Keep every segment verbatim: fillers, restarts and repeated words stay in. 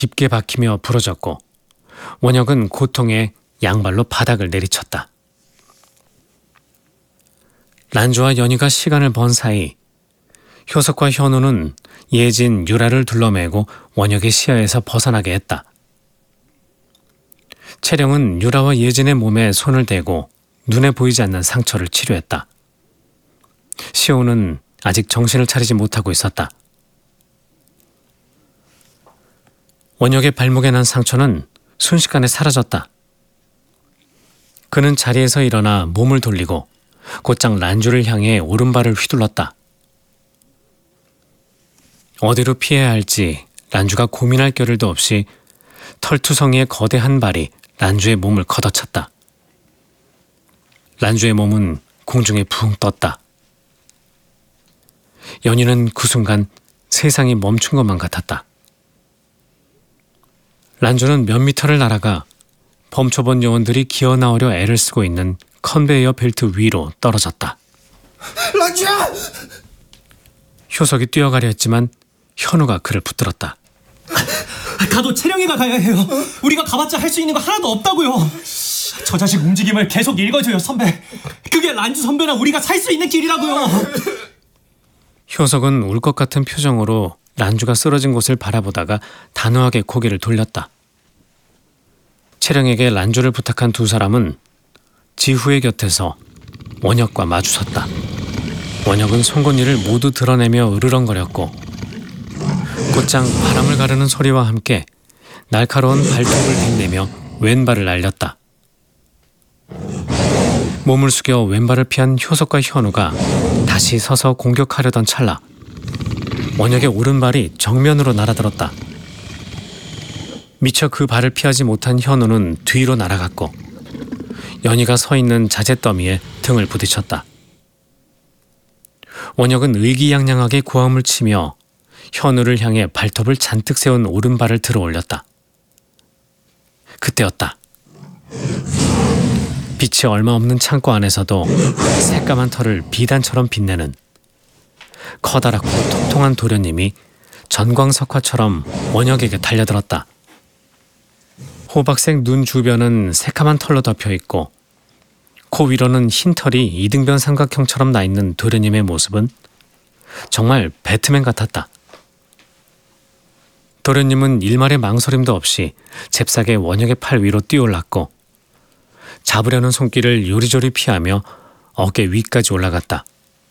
깊게 박히며 부러졌고 원혁은 고통에 양발로 바닥을 내리쳤다. 란주와 연희가 시간을 번 사이 효석과 현우는 예진, 유라를 둘러매고 원혁의 시야에서 벗어나게 했다. 채령은 유라와 예진의 몸에 손을 대고 눈에 보이지 않는 상처를 치료했다. 시호는 아직 정신을 차리지 못하고 있었다. 원혁의 발목에 난 상처는 순식간에 사라졌다. 그는 자리에서 일어나 몸을 돌리고 곧장 란주를 향해 오른발을 휘둘렀다. 어디로 피해야 할지 란주가 고민할 겨를도 없이 털투성이의 거대한 발이 란주의 몸을 걷어찼다. 란주의 몸은 공중에 붕 떴다. 연희는 그 순간 세상이 멈춘 것만 같았다. 란주는 몇 미터를 날아가 범초본 요원들이 기어 나오려 애를 쓰고 있는 컨베이어 벨트 위로 떨어졌다. 란주야! 효석이 뛰어가려 했지만 현우가 그를 붙들었다. 가도 채령이가 가야 해요. 우리가 가봤자 할 수 있는 거 하나도 없다고요. 저 자식 움직임을 계속 읽어줘요, 선배. 그게 란주 선배랑 우리가 살 수 있는 길이라고요. 효석은 울 것 같은 표정으로 란주가 쓰러진 곳을 바라보다가 단호하게 고개를 돌렸다. 채령에게 란주를 부탁한 두 사람은 지후의 곁에서 원혁과 마주섰다. 원혁은 송곳니를 모두 드러내며 으르렁거렸고 곧장 바람을 가르는 소리와 함께 날카로운 발톱을 빛내며 왼발을 날렸다. 몸을 숙여 왼발을 피한 효석과 현우가 다시 서서 공격하려던 찰나 원혁의 오른발이 정면으로 날아들었다. 미처 그 발을 피하지 못한 현우는 뒤로 날아갔고 연희가 서 있는 자재더미에 등을 부딪혔다. 원혁은 의기양양하게 고함을 치며 현우를 향해 발톱을 잔뜩 세운 오른발을 들어 올렸다. 그때였다. 빛이 얼마 없는 창고 안에서도 새까만 털을 비단처럼 빛내는 커다랗고 통통한 도련님이 전광석화처럼 원혁에게 달려들었다. 호박색 눈 주변은 새카만 털로 덮여있고 코 위로는 흰 털이 이등변 삼각형처럼 나있는 도련님의 모습은 정말 배트맨 같았다. 도련님은 일말의 망설임도 없이 잽싸게 원혁의 팔 위로 뛰어올랐고 잡으려는 손길을 요리조리 피하며 어깨 위까지 올라갔다.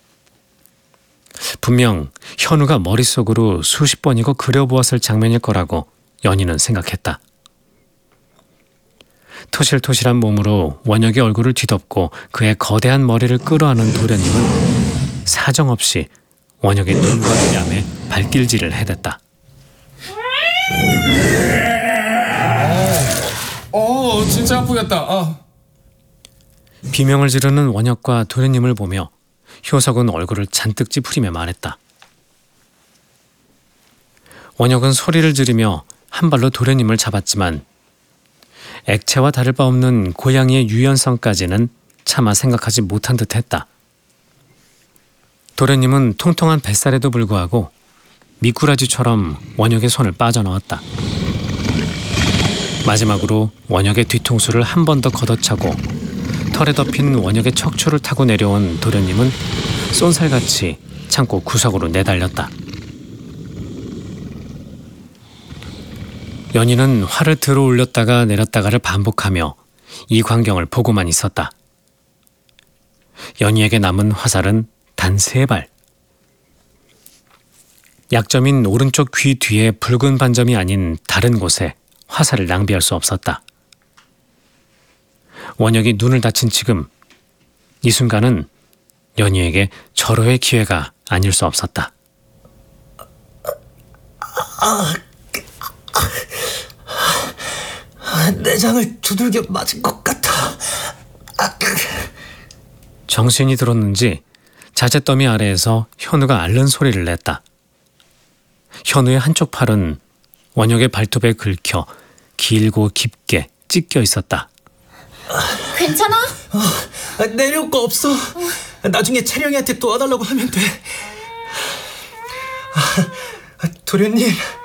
분명 현우가 머릿속으로 수십 번이고 그려보았을 장면일 거라고 연희는 생각했다. 토실토실한 몸으로 원혁의 얼굴을 뒤덮고 그의 거대한 머리를 끌어안은 도련님은 사정없이 원혁의 눈과 뺨에 발길질을 해댔다. 어, 진짜 아프겠다. 아. 비명을 지르는 원혁과 도련님을 보며 효석은 얼굴을 잔뜩 찌푸리며 말했다. 원혁은 소리를 지르며 한 발로 도련님을 잡았지만 액체와 다를 바 없는 고양이의 유연성까지는 차마 생각하지 못한 듯했다. 도련님은 통통한 뱃살에도 불구하고 미꾸라지처럼 원혁의 손을 빠져넣었다. 마지막으로 원혁의 뒤통수를 한 번 더 걷어차고 털에 덮인 원혁의 척추를 타고 내려온 도련님은 쏜살같이 창고 구석으로 내달렸다. 연희는 활을 들어 올렸다가 내렸다가를 반복하며 이 광경을 보고만 있었다. 연희에게 남은 화살은 단 세 발. 약점인 오른쪽 귀 뒤에 붉은 반점이 아닌 다른 곳에 화살을 낭비할 수 없었다. 원혁이 눈을 다친 지금 이 순간은 연희에게 절호의 기회가 아닐 수 없었다. 아, 아, 내장을 두들겨 맞은 것 같아. 아, 정신이 들었는지 자재더미 아래에서 현우가 앓는 소리를 냈다. 현우의 한쪽 팔은 원혁의 발톱에 긁혀 길고 깊게 찢겨 있었다. 괜찮아? 어, 내려올 거 없어. 어. 나중에 채령이한테 도와달라고 하면 돼. 아, 도련님.